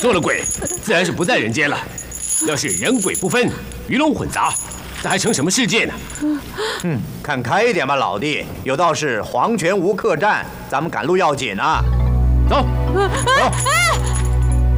做了鬼，自然是不在人间了。要是人鬼不分，鱼龙混杂，那还成什么世界呢？ 看开一点吧，老弟。有道是黄泉无客栈，咱们赶路要紧啊。 走，走。